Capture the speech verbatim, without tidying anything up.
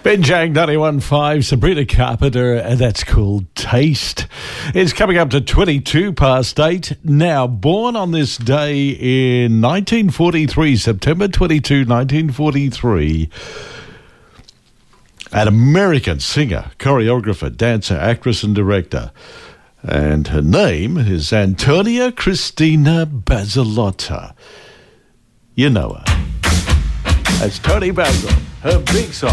Binjang ninety-one point five, Sabrina Carpenter, and that's called Taste. It's coming up to twenty-two past eight. Now, born on this day in nineteen forty-three, September twenty-second, nineteen forty-three, an American singer, choreographer, dancer, actress, and director. And her name is Antonia Cristina Basalotta. You know her. That's Toni Basil, her big song.